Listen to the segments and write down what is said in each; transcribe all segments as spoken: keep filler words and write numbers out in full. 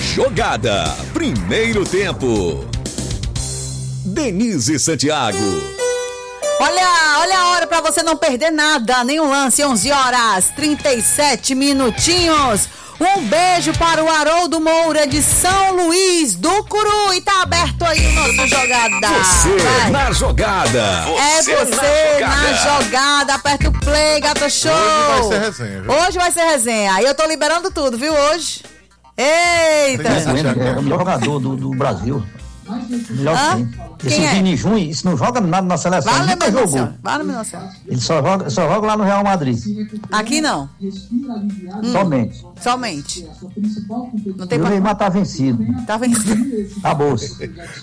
Jogada, primeiro tempo. Denise Santiago. Olha, olha a hora pra você não perder nada, nenhum lance, onze horas, trinta e sete minutinhos. Um beijo para o Haroldo Moura de São Luís do Curu, e tá aberto aí o nosso Jogada. Você Vai. na jogada. É você, você na, jogada. na jogada. Aperta o play, Gata Show. Hoje vai ser resenha, viu? Hoje vai ser resenha. Aí eu tô liberando tudo, viu, hoje? Eita. É o jogador do, do Brasil. Melhor ah? que Esse é? Vini Júnior, isso não joga nada na seleção. Vale, nunca jogou. Vale, meu Deus. Ele só joga, só joga lá no Real Madrid. Aqui não. Hum. Somente. Somente. Não tem e pra... o Neymar tá vencido. Tá vencido. Acabou-se.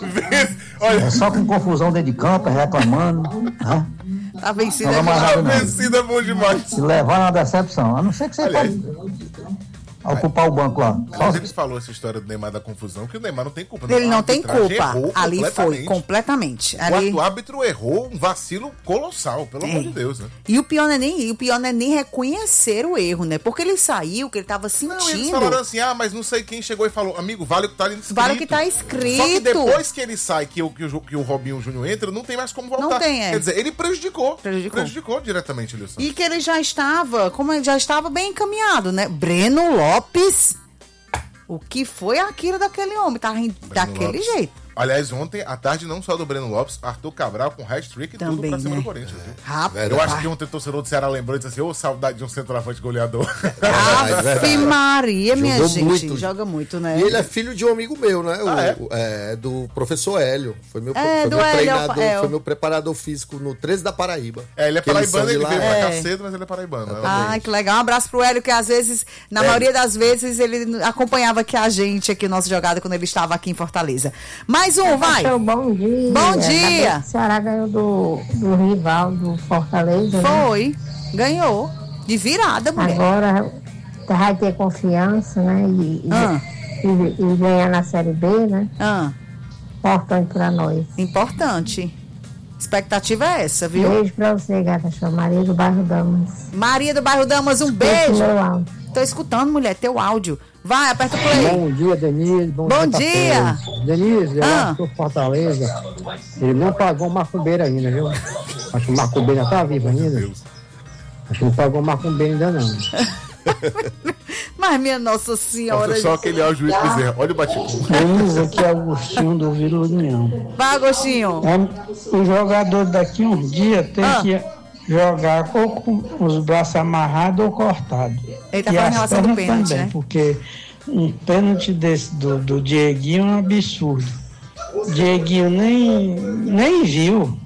É só com confusão dentro de campo, reclamando. Né? Tá vencido. Não tá vencido é bom demais. Se levar na decepção. A não ser que você Aliás, pode ocupar o banco lá. Mas ele falou essa história do Neymar da confusão, que o Neymar não tem culpa. Ele não tem culpa. Ali foi, completamente. Ali... O árbitro errou um vacilo colossal, pelo é. amor de Deus, né? E o pior não é nem, o pior não é nem reconhecer o erro, né? Porque ele saiu, que ele tava sentindo. Não, eles falaram assim, ah, mas não sei quem chegou e falou, amigo, vale o que tá ali escrito. Vale o que tá escrito. Só que depois que ele sai, que o, que o, que o Robinho Júnior entra, não tem mais como voltar. Não tem, é. Quer dizer, ele prejudicou. Prejudicou. Prejudicou diretamente o Wilson. E que ele já estava, como ele já estava bem encaminhado, né? Breno Lopes. O que foi aquilo daquele homem? Tá daquele Lopes. jeito. Aliás, ontem, à tarde, não só do Breno Lopes, Arthur Cabral com hat-trick e tudo pra cima, né, do Corinthians. Viu? Rapaz. Eu acho que ontem o torcedor do Ceará lembrou e disse assim, ô, oh, saudade de um centroavante goleador. Ave Maria, minha Jogou gente. Muito. Joga muito, né? E ele é filho de um amigo meu, né? O, ah, é? O, é, do professor Hélio. Foi meu, é, foi do meu Hélio, treinador, é, foi meu preparador físico no treze da Paraíba. É, ele é paraibano, ele, ele veio é. pra cá cedo, mas ele é paraibano. Ai, que legal. Um abraço pro Hélio, que às vezes, na é. maioria das vezes, ele acompanhava aqui a gente, aqui, nossa jogada, quando ele estava aqui em Fortaleza. Mais um, vai! Bom dia. Bom dia. O Ceará ganhou do, do rival do Fortaleza. Foi. Né? Ganhou. De virada, mulher. Agora vai ter confiança, né? E, ah. e, e, e ganhar na Série B, né? Ah. Importante pra nós. Importante. Expectativa é essa, viu? Beijo pra você, gata. Chama Maria do Bairro Damas. Maria do Bairro Damas, um beijo. Tô escutando, mulher, teu áudio. Vai, aperta o play. Bom dia, Denise. Bom, Bom dia. dia. Denise, eu ah. acho que o Fortaleza, ele não pagou o macumbeiro ainda, viu? Acho que o macumbeiro ainda tá vivo ainda. Acho que não pagou o macumbeiro ainda não. Mas, minha Nossa Senhora... Nossa, só aquele áudio de Bezerra. Olha o bate-papo. Denise, aqui é Agostinho do Vila União. Vai, Agostinho. É, o jogador daqui um dia tem ah. que... jogar ou com os braços amarrados ou cortados. Ele tá falando em relação do pênalti, também, né? Porque um pênalti desse do, do Dieguinho é um absurdo. Dieguinho nem, nem viu.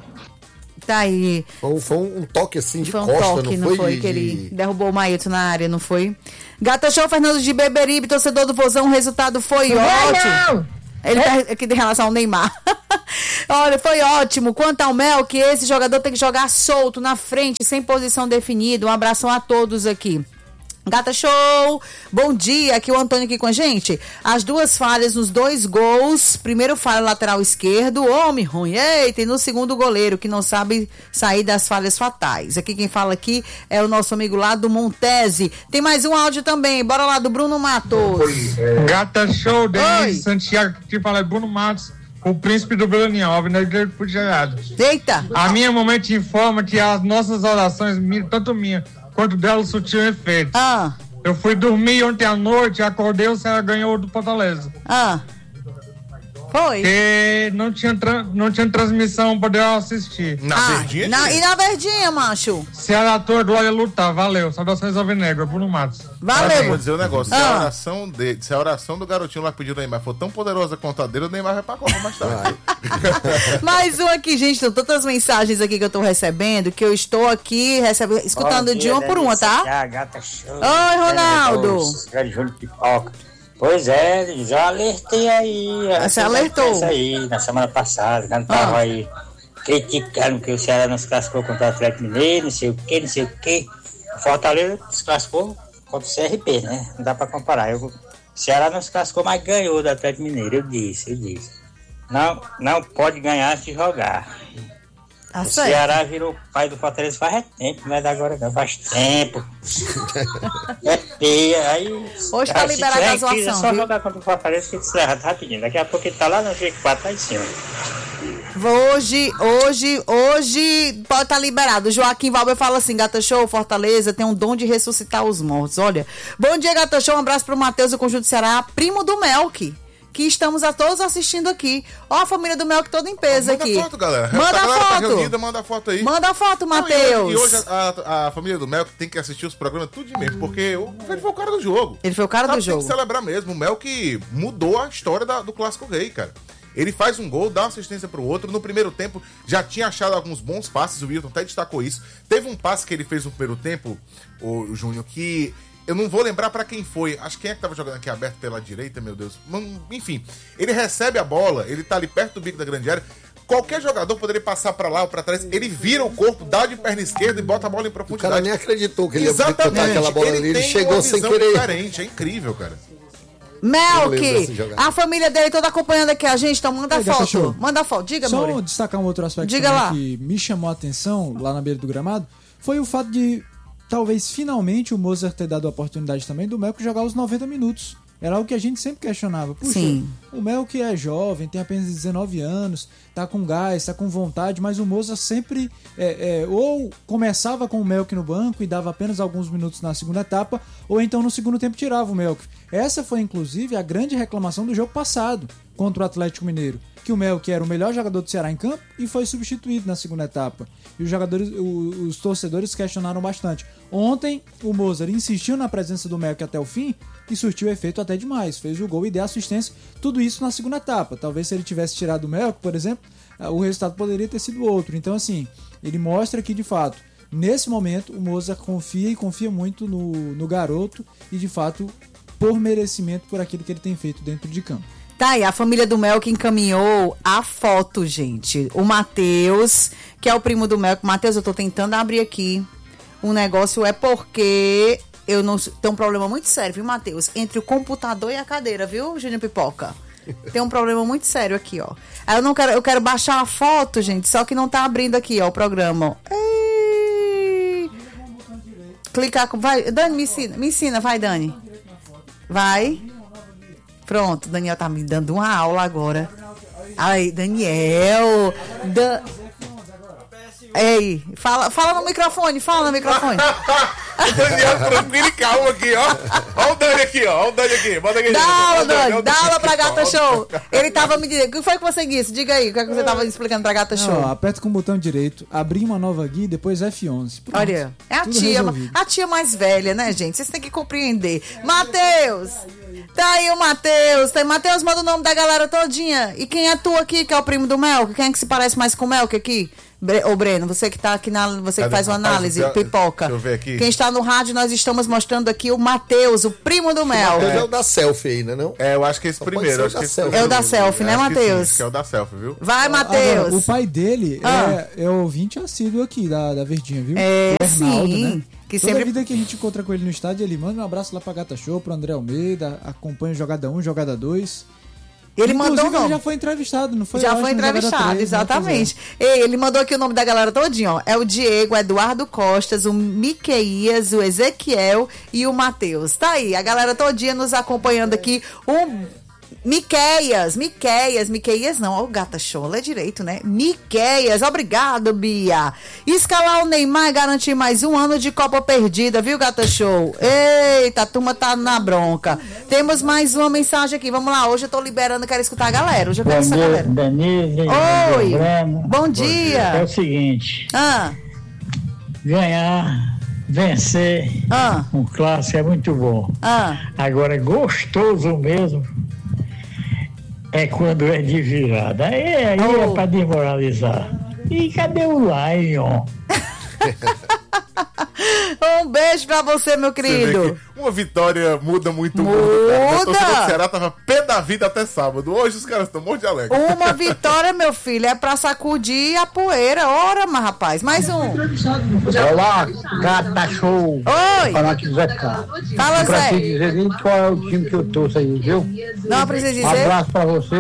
Tá aí. Foi, foi um toque assim de foi um costa, toque, não foi? foi? De... Que ele de... derrubou o Maílton na área, não foi? Gata Show, Fernando de Beberibe, torcedor do Vozão, o resultado foi não ótimo. Não. Ele tá aqui em relação ao Neymar. Olha, foi ótimo. Quanto ao Mel, que esse jogador tem que jogar solto, na frente, sem posição definida. Um abração a todos aqui. Gata Show, bom dia, aqui o Antônio aqui com a gente. As duas falhas nos dois gols, primeiro falha lateral esquerdo, homem ruim, eita, e no segundo goleiro, que não sabe sair das falhas fatais. Aqui quem fala aqui é o nosso amigo lá do Montese. Tem mais um áudio também, bora lá, do Bruno Matos. Gata Show, Denise Santiago, que fala é Bruno Matos, o príncipe do Belanião, alvinegro puxado. Eita! A minha mamãe te informa que as nossas orações, tanto minha quanto dela, surtiu efeito. Ah. Eu fui dormir ontem à noite, acordei, o Ceará ganhou do Fortaleza. Ah. Foi. Porque não tinha, tra- não tinha transmissão pra eu assistir. Na ah, verdinha? Na, e na verdinha, macho? Ceará ator, glória lutar, valeu. Saudações alvinegro, Bruno Matos. Valeu. Vou dizer um negócio, ah. se, a oração de, se a oração do garotinho lá pedindo o Neymar for tão poderosa quanto a dele, o Neymar vai pra Copa mais tarde. Mais um aqui, gente, tem tantas mensagens aqui que eu tô recebendo, que eu estou aqui recebendo, escutando dia, de uma por uma, tá? Gata Show. Oi, Ronaldo. Júlio Pipoca. Pois é, já alertei aí. Você alertou? Isso aí, na semana passada, quando tava ah. aí criticando que o Ceará não se classificou contra o Atlético Mineiro, não sei o que, não sei o que. O Fortaleza se classificou contra o C R P, né? Não dá pra comparar. Eu, o Ceará não se classificou, mas ganhou do Atlético Mineiro. Eu disse, eu disse. Não, não pode ganhar se jogar. Tá o certo. Ceará virou pai do Fortaleza faz tempo, não é da agora não, faz tempo. É feia, aí... Hoje tá aí, liberada a se tiver crise, zoação, é só viu? jogar contra o Fortaleza que ele se errado rapidinho. Daqui a pouco ele tá lá no G quatro, lá em cima. Hoje, hoje, hoje pode estar liberado. O Joaquim Valber fala assim, Gata Show, Fortaleza tem um dom de ressuscitar os mortos. Olha, bom dia, Gata Show, um abraço pro Matheus do Conjunto Ceará, primo do Melk, que estamos a todos assistindo aqui. Ó a família do Melk toda em peso manda aqui. Manda foto, galera. Manda a galera foto. Tá reunida, manda a foto aí. Manda a foto, Matheus. E hoje, e hoje a, a família do Melk tem que assistir os programas tudo de mesmo, porque ele foi o cara do jogo. Ele foi o cara Sabe, do jogo. Tem que celebrar mesmo. O Melk mudou a história da, do Clássico Rei, cara. Ele faz um gol, dá uma assistência pro outro. No primeiro tempo, já tinha achado alguns bons passes. O Wilton até destacou isso. Teve um passe que ele fez no primeiro tempo, o, o Júnior, que eu não vou lembrar pra quem foi. Acho que quem é que tava jogando aqui aberto pela direita, meu Deus. Enfim, ele recebe a bola, ele tá ali perto do bico da grande área. Qualquer jogador poderia passar pra lá ou pra trás. Ele vira o corpo, dá de perna esquerda e bota a bola em profundidade. O cara nem acreditou que ele Exatamente. ia botar aquela bola ele ali. Ele tem chegou uma sem visão querer. diferente. É incrível, cara. Melk, a família dele toda acompanhando aqui a gente, então manda Oi, foto. Show. Manda foto, diga, Só amor. destacar um outro aspecto Diga lá. que me chamou a atenção lá na beira do gramado, foi o fato de, talvez, finalmente, o Mozart ter dado a oportunidade também do Melk jogar os noventa minutos. Era algo que a gente sempre questionava. Puxa, Sim. o Melk é jovem, tem apenas dezenove anos, tá com gás, tá com vontade, mas o Mozart sempre é, é, ou começava com o Melk no banco e dava apenas alguns minutos na segunda etapa, ou então no segundo tempo tirava o Melk. Essa foi, inclusive, a grande reclamação do jogo passado contra o Atlético Mineiro, que o Melk era o melhor jogador do Ceará em campo e foi substituído na segunda etapa. E os jogadores, o, os torcedores questionaram bastante. Ontem, o Mozart insistiu na presença do Melk até o fim e surtiu efeito até demais. Fez o gol e deu assistência, tudo isso na segunda etapa. Talvez se ele tivesse tirado o Melk, por exemplo, o resultado poderia ter sido outro. Então, assim, ele mostra que, de fato, nesse momento, o Mozart confia e confia muito no, no garoto e, de fato, por merecimento por aquilo que ele tem feito dentro de campo. Tá aí, a família do Melk encaminhou a foto, gente. O Matheus, que é o primo do Melk. Matheus, eu tô tentando abrir aqui um negócio, é porque eu não tem um problema muito sério, viu, Matheus? Entre o computador e a cadeira, viu, Júnior Pipoca? Tem um problema muito sério aqui, ó. Aí eu não quero, eu quero baixar a foto, gente, só que não tá abrindo aqui, ó, o programa. Ei. Clicar com... Vai, Dani, me ensina, me ensina, vai, Dani. Vai. Pronto, Daniel tá me dando uma aula agora. Aí, Daniel. Da... Ei, fala, fala no microfone, fala no microfone. O Daniel tranquilo e calmo aqui, ó. Ó o Dani aqui, ó. Ó o Dani aqui. Bota aqui. Dá aula, Dani. Dani. Dá aula pra Gata Show. Ele tava me dizendo. O que foi que você disse? Diga aí. O que, é que você tava explicando pra Gata Show? Não, aperta com o botão direito, abrir uma nova guia e depois F onze. Pronto, olha, é a tudo tia, resolvido. a tia mais velha, né, gente? Vocês têm que compreender. Matheus! Tá aí o Matheus. Tem Matheus, manda o nome da galera todinha. E quem é tu aqui, que é o primo do Melk? Quem é que se parece mais com o Melk aqui? Bre- Ô, Breno, você que tá aqui na. Você que Cadê? faz uma Rapaz, análise, eu- pipoca. deixa eu ver aqui. Quem está no rádio, nós estamos mostrando aqui o Matheus, o primo do Melk. Mas é o da selfie aí, né, não? É, eu acho que esse Só pode primeiro. ser o Acho da que esse selfie. É o da selfie, né, Acho que sim, Matheus? acho que é o da selfie, viu? Vai, Agora, Matheus. o pai dele Ah. é, é ouvinte assíduo aqui da, da Verdinha, viu? É, O Arnaldo, sim. né? Que Toda sempre- vida que a gente encontra com ele no estádio, ele manda um abraço lá pra Gata Show, pro André Almeida, acompanha jogada um, jogada dois. Ele Inclusive, mandou o ele nome. já foi entrevistado, não foi? Já Eu acho, foi no jogada entrevistado, três, né? exatamente. Pois Ei, ele mandou aqui o nome da galera todinho, ó. É o Diego, o Eduardo Costas, o Miqueias, o Ezequiel e o Matheus. Tá aí, a galera todinha nos acompanhando aqui. O Miqueias, Miqueias, Miqueias não, ó, o Gata Show, é direito, né? Miqueias, obrigado, Bia. Escalar o Neymar e garantir mais um ano de Copa perdida, viu, Gata Show? Eita, a turma tá na bronca. Temos mais uma mensagem aqui, vamos lá, hoje eu tô liberando, quero escutar a galera, hoje eu quero Bom essa dia, galera. Denise. Oi, Breno. bom dia. É o seguinte, Ah, ganhar, vencer ah, um clássico é muito bom. ah. Agora, gostoso mesmo é quando é de virada. Aí, aí Oh. é para desmoralizar. E cadê o Lion? Um beijo pra você, meu Você vê querido. que uma vitória muda muito o mundo, cara. Muda! O torcedor do Ceará tava pé da vida até sábado. Hoje os caras estão mortos de alegre. Uma vitória, meu filho, é pra sacudir a poeira. Ora, mas rapaz, mais um. Olá, Gata Show. Oi, Falar aqui do Zé Carlos. fala, Pra te Zé. dizer nem qual é o time que eu torço aí, viu? Não precisa Um dizer. abraço pra você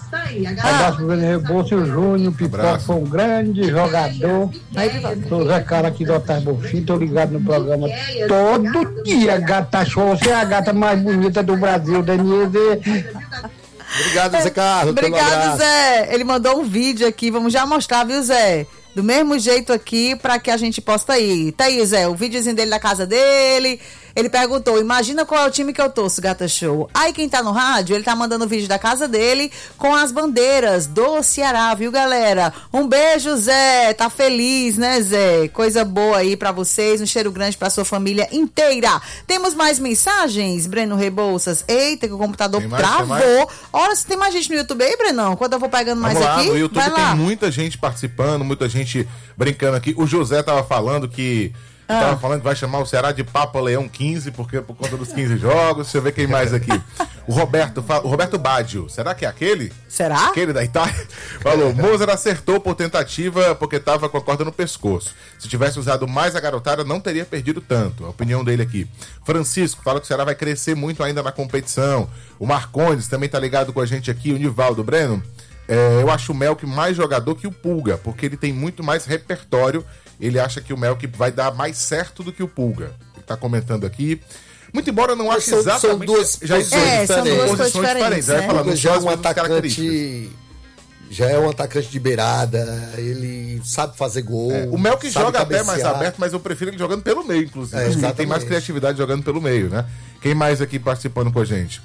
Abraço pro Breno Rebouças Júnior, Pipoca foi um grande jogador. Sou Zé Cara aqui do Otávio Bonfim, tô ligado no programa todo dia. Gata show, você é a gata mais bonita do Brasil, Denise. Obrigado, Zé Carlos. Obrigado, Zé. Ele mandou um vídeo aqui, vamos já mostrar, viu, Zé? Do mesmo jeito aqui, pra que a gente possa ir. Tá aí, Zé, o videozinho dele da casa dele. Ele perguntou, imagina qual é o time que eu torço, Gata Show. Aí quem tá no rádio, ele tá mandando o vídeo da casa dele com as bandeiras do Ceará, viu, galera? Um beijo, Zé. Tá feliz, né, Zé? Coisa boa aí pra vocês. Um cheiro grande pra sua família inteira. Temos mais mensagens, Breno Rebouças? Eita, que o computador Tem mais, travou. tem mais? Olha, se tem mais gente no YouTube aí, Brenão? Quando eu vou pegando mais Vamos lá, aqui, no YouTube vai lá. tem muita gente participando, muita gente brincando aqui. O José tava falando que Ah. tava falando que vai chamar o Ceará de Papa Leão quinze, porque por conta dos quinze jogos. Deixa eu ver quem mais aqui. O Roberto, fa- o Roberto Baggio, será que é aquele? Será? Aquele da Itália? Falou, Mozart acertou por tentativa porque tava com a corda no pescoço. Se tivesse usado mais a garotada, não teria perdido tanto. A opinião dele aqui. Francisco fala que o Ceará vai crescer muito ainda na competição. O Marcondes também tá ligado com a gente aqui, o Nivaldo Breno. É, eu acho o Melk mais jogador que o Pulga, porque ele tem muito mais repertório. Ele acha que o Melk vai dar mais certo do que o Pulga. Ele tá comentando aqui. Muito embora eu não ache São- exatamente... são duas já posições É, são diferentes. duas coisas Posições diferentes, Vai né? falar, não já é são as um mesmas características. atacante. Já é um atacante de beirada, ele sabe fazer gol. É, o Melk sabe joga até mais cabecear. aberto, mas eu prefiro ele jogando pelo meio, inclusive. É, Acho que ele tem exatamente. mais criatividade jogando pelo meio, né? Quem mais aqui participando com a gente?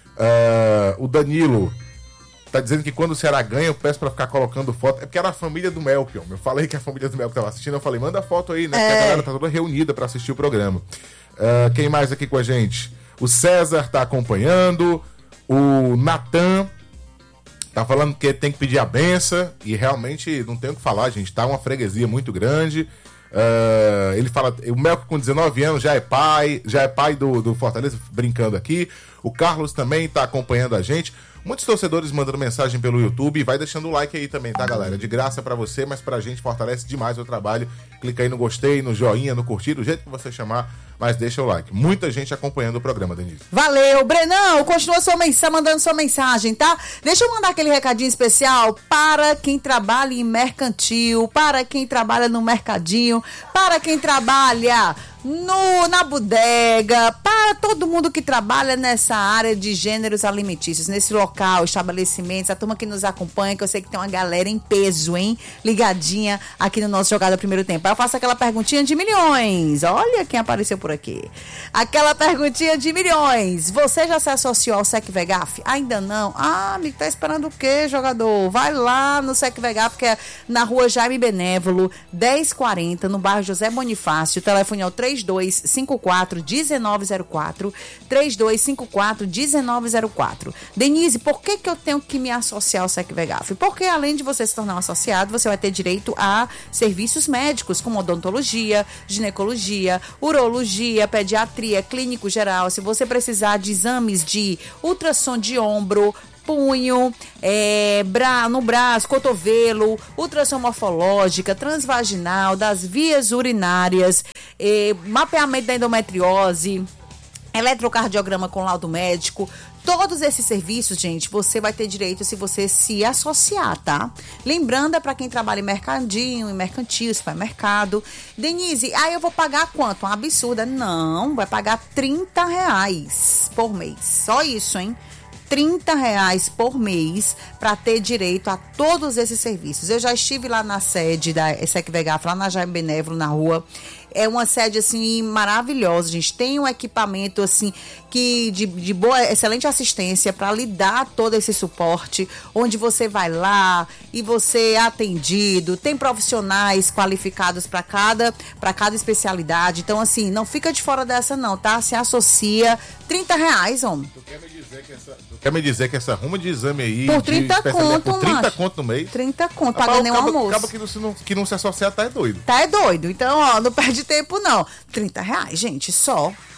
Ah, o Danilo tá dizendo que quando o Ceará ganha, eu peço pra ficar colocando foto. É porque era a família do Melk, ó. Eu falei que a família do Melk tava assistindo, eu falei, manda foto aí, né? Porque É. a galera tá toda reunida pra assistir o programa. Ah, quem mais aqui com a gente? O César tá acompanhando. O Natan tá falando que tem que pedir a benção. E realmente não tem o que falar, gente. Tá uma freguesia muito grande. Ah, ele fala, o Melk com dezenove anos já é pai, já é pai do, do Fortaleza, brincando aqui. O Carlos também tá acompanhando a gente. Muitos torcedores mandando mensagem pelo YouTube. Vai deixando o like aí também, tá, galera? De graça pra você, mas pra gente fortalece demais o trabalho. Clica aí no gostei, no joinha, no curtir, do jeito que você chamar, mas deixa o like. Muita gente acompanhando o programa, Denise. Valeu, Brenão, continua sua mensagem, mandando sua mensagem, tá? Deixa eu mandar aquele recadinho especial para quem trabalha em mercantil, para quem trabalha no mercadinho, para quem trabalha no, na bodega, para todo mundo que trabalha nessa área de gêneros alimentícios, nesse local, estabelecimentos, a turma que nos acompanha, que eu sei que tem uma galera em peso, hein? Ligadinha aqui no nosso Jogada Primeiro Tempo. Aí eu faço aquela perguntinha de milhões. Olha quem apareceu por aqui. Aquela perguntinha de milhões. Você já se associou ao SecVegaf? Ainda não? Ah, amigo, tá esperando o quê, jogador? Vai lá no SecVegaf, que é na rua Jaime Benévolo, dez quarenta, no bairro José Bonifácio. O telefone é o três dois cinco quatro um nove zero quatro. três dois cinco quatro um nove zero quatro. Denise, por que que eu tenho que me associar ao SecVegaf? Porque além de você se tornar um associado, você vai ter direito a serviços médicos, como odontologia, ginecologia, urologia, pediatria, clínico geral. Se você precisar de exames de ultrassom de ombro, punho, é, bra, no braço, cotovelo, ultrassom morfológica, transvaginal, das vias urinárias, é, mapeamento da endometriose, eletrocardiograma com laudo médico. Todos esses serviços, gente, você vai ter direito se você se associar, tá? Lembrando, é para quem trabalha em mercadinho, em mercantil, supermercado. Denise, aí eu vou pagar quanto? Uma absurda. Não, vai pagar trinta reais por mês. Só isso, hein? trinta reais por mês para ter direito a todos esses serviços. Eu já estive lá na sede da SecVegaf, lá na Jaime Benévolo, na rua. É uma sede, assim, maravilhosa, gente. Tem um equipamento, assim, que de, de boa, excelente assistência para lhe dar todo esse suporte, onde você vai lá e você é atendido. Tem profissionais qualificados para cada, para cada especialidade. Então, assim, não fica de fora dessa, não, tá? Se associa. trinta reais, homem. Tu quer me dizer que essa, tu quer me dizer que essa ruma de exame aí... Por de trinta especialidade- conto, Por trinta macho. conto no mês? trinta conto, Rapaz, pagando nem o o cabo- almoço. O cabo que não, se não, que não se associar tá é doido. Tá é doido. Então, ó, não perde tempo, não. trinta reais, gente, só.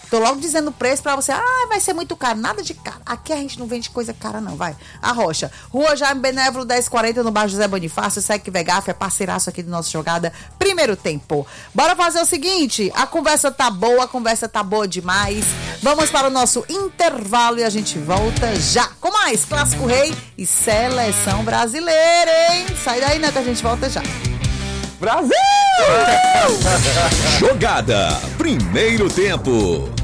Tô logo dizendo o preço pra você. Ah, vai ser muito caro. Nada de caro. Aqui a gente não vende coisa cara, não. Vai. A Rocha. Rua Jaime Benévolo dez quarenta, no bairro José Bonifácio. Sec Vegaf é parceiraço aqui do nosso Jogada Primeiro Tempo. Bora fazer o seguinte. A conversa tá boa, a conversa tá boa demais. Vamos para o nosso intervalo e a gente volta já com mais Clássico Rei e Seleção Brasileira, hein? Sai daí, né, que a gente volta já. Brasil! Jogada Primeiro Tempo.